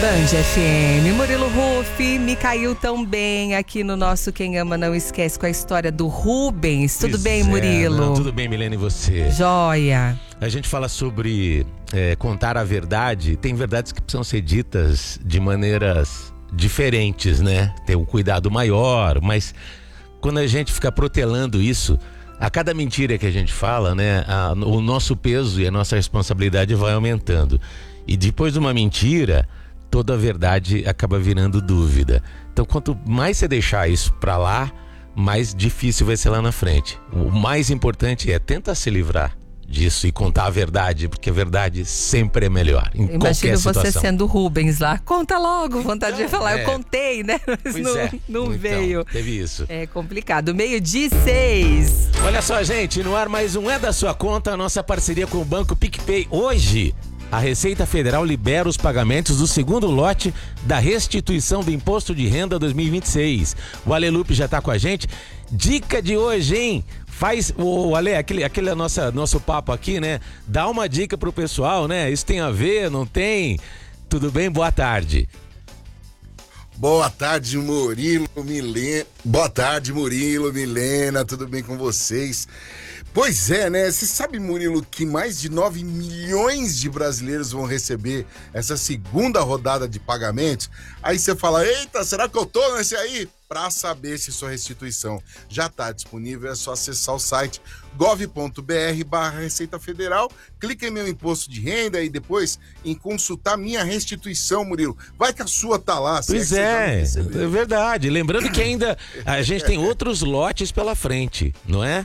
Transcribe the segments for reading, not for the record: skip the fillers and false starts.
Band FM, Murilo Huff, me caiu tão bem aqui no nosso Quem Ama Não Esquece com a história do Rubens. Tudo bem, Murilo? Não, tudo bem, Milena, e você? Joia. A gente fala sobre contar a verdade. Tem verdades que precisam ser ditas de maneiras diferentes, né? Ter um cuidado maior, mas quando a gente fica protelando isso, a cada mentira que a gente fala, né? O nosso peso e a nossa responsabilidade vai aumentando. E depois de uma mentira, toda a verdade acaba virando dúvida. Então, quanto mais você deixar isso pra lá, mais difícil vai ser lá na frente. O mais importante é tentar se livrar disso e contar a verdade, porque a verdade sempre é melhor, em qualquer situação. Imagino você sendo Rubens lá. Conta logo, vontade de falar, eu contei, né? Mas não veio. Teve isso. É complicado. 12:06. Olha só, gente, no ar mais um É da Sua Conta, a nossa parceria com o Banco PicPay. Hoje, a Receita Federal libera os pagamentos do segundo lote da restituição do Imposto de Renda 2026. O Ale Lupe já tá com a gente. Dica de hoje, hein? Faz, Ale, aquele nosso papo aqui, né? Dá uma dica pro pessoal, né? Isso tem a ver, não tem? Tudo bem? Boa tarde. Boa tarde, Murilo, Milena. Boa tarde, Murilo, Milena. Tudo bem com vocês? Pois é, né? Você sabe, Murilo, que mais de 9 milhões de brasileiros vão receber essa segunda rodada de pagamentos? Aí você fala, eita, será que eu tô nesse aí? Para saber se sua restituição já está disponível, é só acessar o site gov.br/Receita Federal, clica em meu imposto de renda e depois em consultar minha restituição, Murilo. Vai que a sua tá lá. Pois é verdade. Lembrando que ainda a gente tem outros lotes pela frente, não é?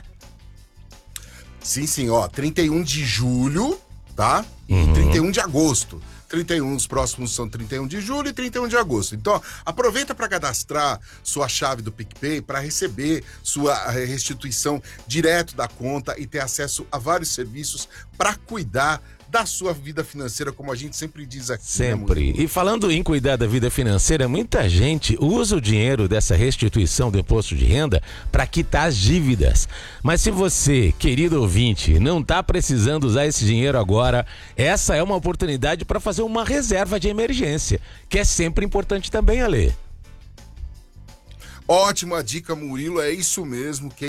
Sim, ó, 31 de julho, tá? E 31 de agosto. 31, os próximos são 31 de julho e 31 de agosto. Então, aproveita para cadastrar sua chave do PicPay para receber sua restituição direto da conta e ter acesso a vários serviços para cuidar da sua vida financeira, como a gente sempre diz aqui. Sempre. E falando em cuidar da vida financeira, muita gente usa o dinheiro dessa restituição do imposto de renda para quitar as dívidas. Mas se você, querido ouvinte, não está precisando usar esse dinheiro agora, essa é uma oportunidade para fazer uma reserva de emergência, que é sempre importante também, Ale. Ótima dica, Murilo, é isso mesmo. Quem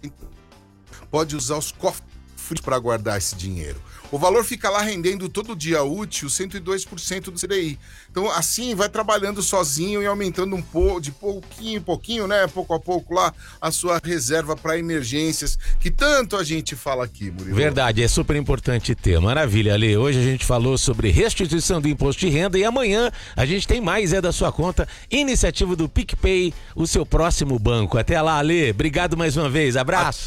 pode usar os cofres para guardar esse dinheiro. O valor fica lá rendendo todo dia útil 102% do CDI. Então, assim, vai trabalhando sozinho e aumentando de pouquinho em pouquinho, né? Pouco a pouco lá, a sua reserva para emergências, que tanto a gente fala aqui, Murilo. Verdade, é super importante ter. Maravilha, Ale. Hoje a gente falou sobre restituição do imposto de renda e amanhã a gente tem mais É da Sua Conta, iniciativa do PicPay, o seu próximo banco. Até lá, Ale. Obrigado mais uma vez. Abraço.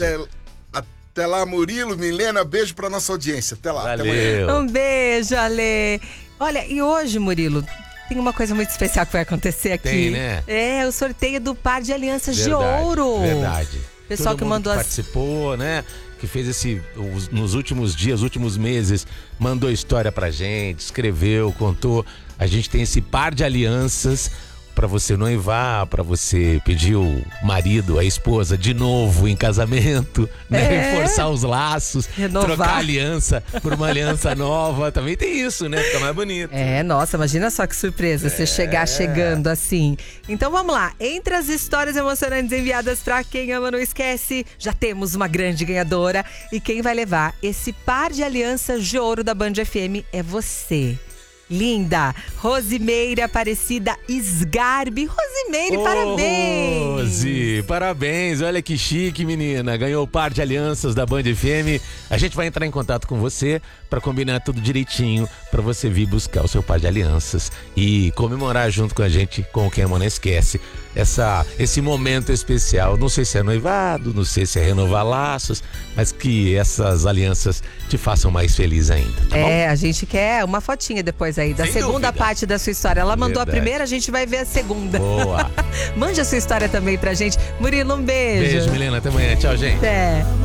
Até lá, Murilo, Milena, beijo pra nossa audiência. Até lá. Valeu. Até amanhã. Um beijo, Ale. Olha, e hoje, Murilo, tem uma coisa muito especial que vai acontecer aqui. Tem, né? É, o sorteio do par de alianças de ouro. Verdade. Pessoal Todo que mundo mandou que participou, né? Que fez nos últimos dias, últimos meses, mandou história pra gente, escreveu, contou. A gente tem esse par de alianças para você noivar, para você pedir o marido, a esposa de novo em casamento, né? Reforçar os laços, renovar, trocar a aliança por uma aliança nova. Também tem isso, né? Fica mais bonito. Nossa, imagina só que surpresa você chegar chegando assim. Então vamos lá, entre as histórias emocionantes enviadas para Quem Ama Não Esquece, já temos uma grande ganhadora. E quem vai levar esse par de alianças de ouro da Band FM é você. Linda, Rosimeire Aparecida Sgarbi. Rosimeire, parabéns! Rose, parabéns, olha que chique, menina. Ganhou o par de alianças da Band FM. A gente vai entrar em contato com você para combinar tudo direitinho, para você vir buscar o seu par de alianças e comemorar junto com a gente, com o Quem Ama Não Esquece, esse momento especial. Não sei se é noivado, não sei se é renovar laços, mas que essas alianças te façam mais feliz ainda, tá bom? A gente quer uma fotinha depois aí da Sem segunda dúvida. parte da sua história. Ela mandou Verdade. a primeira, a gente vai ver a segunda. Boa. Mande a sua história também pra gente. Murilo, um beijo. Beijo, Milena. Até amanhã. Tchau, gente. Até.